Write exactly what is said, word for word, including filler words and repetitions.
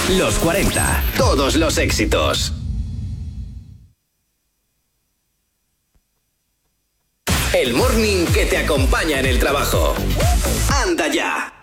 Los cuarenta. Todos los éxitos. El morning que te acompaña en el trabajo. Anda ya.